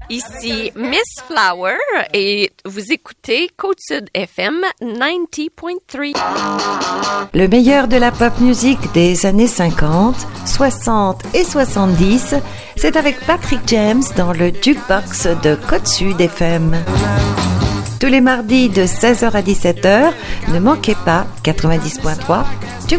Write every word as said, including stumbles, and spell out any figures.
Ici Miss Flower et vous écoutez Côte-Sud F M quatre-vingt-dix point trois. Le meilleur de la pop music des années cinquante, soixante et soixante-dix, c'est avec Patrick James dans le Jukebox de Côte-Sud F M. Tous les mardis de seize heures à dix-sept heures, ne manquez pas quatre-vingt-dix point trois